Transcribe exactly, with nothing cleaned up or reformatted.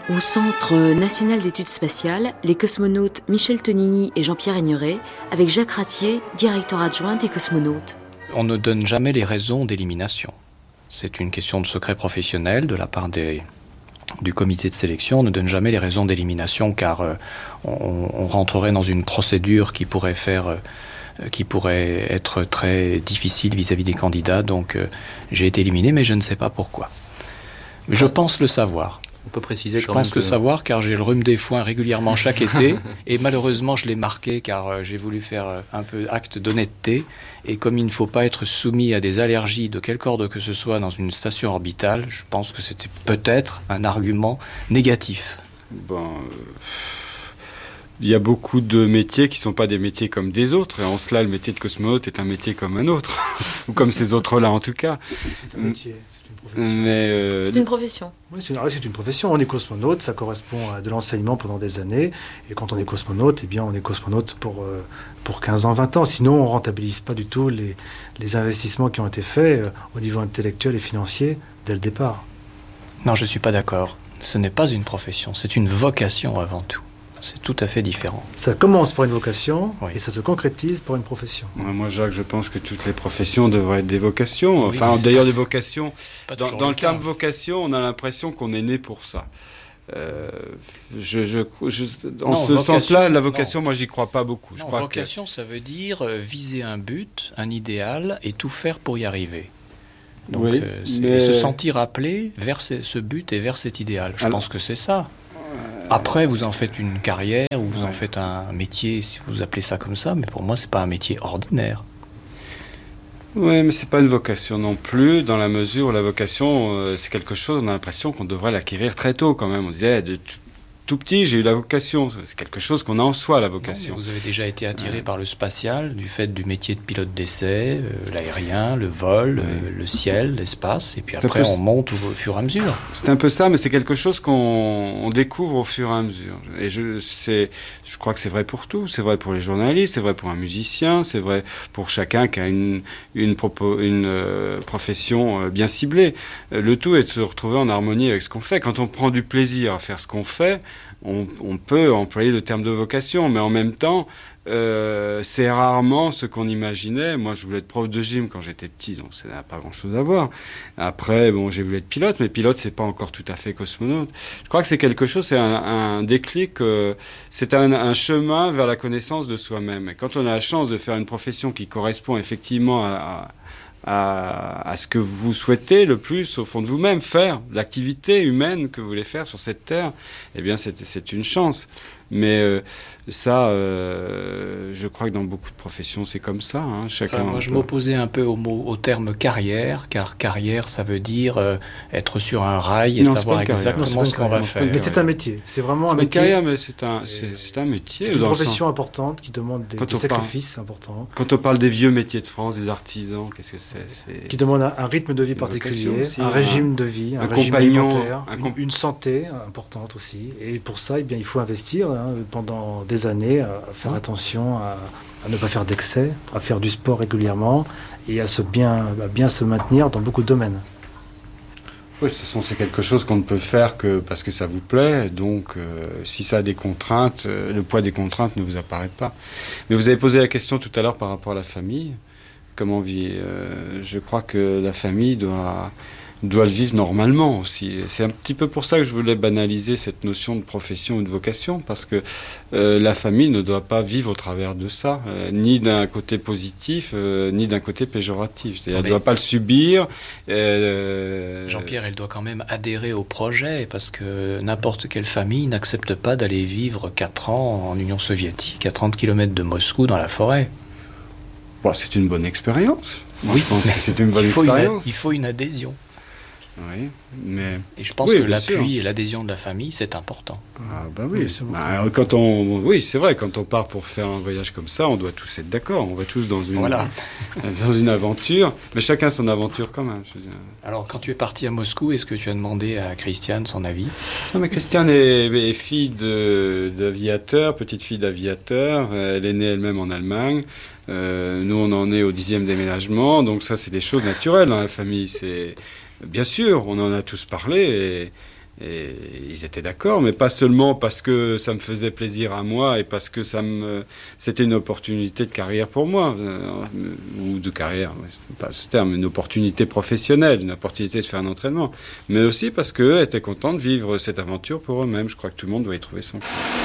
Au Centre national d'études spatiales, les cosmonautes Michel Tonini et Jean-Pierre Aigneret, avec Jacques Ratier, directeur adjoint des cosmonautes. On ne donne jamais les raisons d'élimination. C'est une question de secret professionnel de la part des, du comité de sélection. On ne donne jamais les raisons d'élimination car euh, on, on rentrerait dans une procédure qui pourrait faire... Euh, qui pourrait être très difficile vis-à-vis des candidats. Donc euh, j'ai été éliminé, mais je ne sais pas pourquoi. Mais je pense le savoir. On peut préciser je quand pense même le que... savoir car j'ai le rhume des foins régulièrement chaque été et malheureusement je l'ai marqué car euh, j'ai voulu faire euh, un peu acte d'honnêteté et comme il ne faut pas être soumis à des allergies de quelque ordre que ce soit dans une station orbitale, je pense que c'était peut-être un argument négatif. Bon... Euh... Il y a beaucoup de métiers qui ne sont pas des métiers comme des autres. Et en cela, le métier de cosmonaute est un métier comme un autre. Ou comme ces autres-là, en tout cas. C'est un métier, c'est une profession. Mais euh... C'est une profession. Oui, c'est une, c'est une profession. On est cosmonaute, ça correspond à de l'enseignement pendant des années. Et quand on est cosmonaute, eh bien, on est cosmonaute pour, euh, pour quinze ans, vingt ans. Sinon, on ne rentabilise pas du tout les, les investissements qui ont été faits euh, au niveau intellectuel et financier dès le départ. Non, je ne suis pas d'accord. Ce n'est pas une profession, c'est une vocation avant tout. C'est tout à fait différent. Ça commence par une vocation oui. et ça se concrétise par une profession. Moi, Jacques, je pense que toutes les professions devraient être des vocations. Oui, enfin, d'ailleurs, pas... des vocations. Dans, dans le, le terme cas. vocation, on a l'impression qu'on est né pour ça. Euh, je, je, je, en non, ce vocation, sens-là, la vocation, non. moi, j'y crois pas beaucoup. Non, je crois vocation, que... ça veut dire euh, viser un but, un idéal et tout faire pour y arriver. Donc, oui, euh, c'est mais... se sentir appelé vers ce, ce but et vers cet idéal. Je Alors... pense que c'est ça. Après, vous en faites une carrière ou vous ouais. en faites un métier, si vous appelez ça comme ça, mais pour moi, c'est pas un métier ordinaire. Oui, mais c'est pas une vocation non plus, dans la mesure où la vocation, euh, c'est quelque chose, on a l'impression qu'on devrait l'acquérir très tôt quand même. On disait, de tout, tout petit, j'ai eu la vocation. C'est quelque chose qu'on a en soi, la vocation. Non, vous avez déjà été attiré ouais. par le spatial, du fait du métier de pilote d'essai, euh, l'aérien, le vol, ouais. euh, le ciel, l'espace, et puis c'est après peu... on monte au, au fur et à mesure. C'est un peu ça, mais c'est quelque chose qu'on on découvre au fur et à mesure. Et je, c'est, je crois que c'est vrai pour tout. C'est vrai pour les journalistes, c'est vrai pour un musicien, c'est vrai pour chacun qui a une, une, propo, une euh, profession euh, bien ciblée. Euh, le tout est de se retrouver en harmonie avec ce qu'on fait. Quand on prend du plaisir à faire ce qu'on fait, On, on peut employer le terme de vocation, mais en même temps, euh, c'est rarement ce qu'on imaginait. Moi, je voulais être prof de gym quand j'étais petit, donc ça n'a pas grand-chose à voir. Après, bon, j'ai voulu être pilote, mais pilote, c'est pas encore tout à fait cosmonaute. Je crois que c'est quelque chose, c'est un, un déclic, euh, c'est un, un chemin vers la connaissance de soi-même. Et quand on a la chance de faire une profession qui correspond effectivement à... à À, à ce que vous souhaitez le plus au fond de vous-même faire, l'activité humaine que vous voulez faire sur cette terre, eh bien c'est, c'est une chance. Mais euh, ça, euh, je crois que dans beaucoup de professions, c'est comme ça. Hein, chacun enfin, moi, je m'opposais un peu au, mot, au terme carrière, car carrière, ça veut dire euh, être sur un rail et non, savoir exactement non, ce qu'on va faire. Mais c'est un métier. C'est vraiment un mais métier. Carrière, mais c'est un, c'est, c'est un métier. C'est une profession importante qui demande des, des sacrifices parle, importants. Quand on parle des vieux métiers de France, des artisans, qu'est-ce que c'est, c'est Qui demande un, un rythme de vie particulier, aussi, un, un régime de vie, un, un régime compagnon, alimentaire, un comp- une, une santé importante aussi. Et pour ça, eh bien, il faut investir hein, pendant des années à faire mmh. attention à, à ne pas faire d'excès, à faire du sport régulièrement et à, se bien, à bien se maintenir dans beaucoup de domaines. Oui, de toute façon, c'est quelque chose qu'on ne peut faire que parce que ça vous plaît. Donc, euh, si ça a des contraintes, euh, le poids des contraintes ne vous apparaît pas. Mais vous avez posé la question tout à l'heure par rapport à la famille. Comment vit euh, Je crois que la famille doit... doit le vivre normalement aussi. Et c'est un petit peu pour ça que je voulais banaliser cette notion de profession ou de vocation, parce que euh, la famille ne doit pas vivre au travers de ça, euh, ni d'un côté positif, euh, ni d'un côté péjoratif. C'est-à-dire, elle ne doit pas le subir. Euh... Jean-Pierre, elle doit quand même adhérer au projet, parce que n'importe quelle famille n'accepte pas d'aller vivre quatre ans en Union soviétique, à trente kilomètres de Moscou, dans la forêt. Bon, c'est une bonne expérience. Oui, je pense que c'est une bonne il faut expérience. Une, il faut une adhésion. Oui, mais... Et je pense oui, que l'appui sûr. et l'adhésion de la famille, c'est important. Ah bah oui, oui c'est, bah, quand on, oui, c'est vrai, quand on part pour faire un voyage comme ça, on doit tous être d'accord, on va tous dans une, voilà. dans une aventure, mais chacun son aventure quand même. Je veux dire. Alors, quand tu es parti à Moscou, est-ce que tu as demandé à Christiane son avis ? Non, mais Christiane est, est fille de, d'aviateur, petite fille d'aviateur, elle est née elle-même en Allemagne. Euh, nous, on en est au dixième déménagement, donc ça, c'est des choses naturelles dans la famille, c'est... Bien sûr, on en a tous parlé, Et ils étaient d'accord, mais pas seulement parce que ça me faisait plaisir à moi et parce que ça me, c'était une opportunité de carrière pour moi, euh, ou de carrière, c'est pas ce terme, une opportunité professionnelle, une opportunité de faire un entraînement, mais aussi parce qu'eux étaient contents de vivre cette aventure pour eux-mêmes. Je crois que tout le monde doit y trouver son compte.